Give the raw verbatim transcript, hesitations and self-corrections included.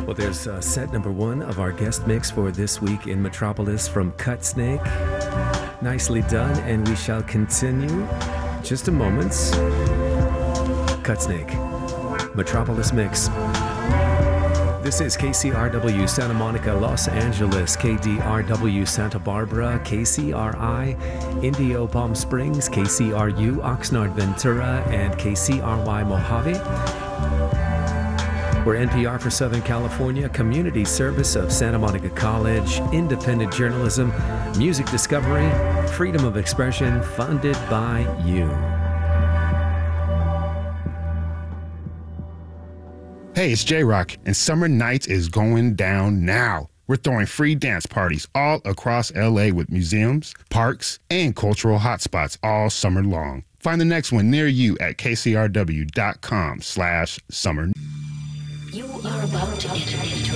Well, there's uh, set number one of our guest mix for this week in Metropolis from Cutsnake. Nicely done, and we shall continue just a moment. Cutsnake, Metropolis Mix. This is K C R W Santa Monica, Los Angeles, K D R W Santa Barbara, K C R I Indio Palm Springs, K C R U Oxnard Ventura, and K C R Y Mojave. We're N P R for Southern California, community service of Santa Monica College, independent journalism, music discovery, freedom of expression, funded by you. Hey, it's J-Rock, and Summer Nights is going down now. We're throwing free dance parties all across L A with museums, parks, and cultural hotspots all summer long. Find the next one near you at kcrw.com slash summer. You are about to enter into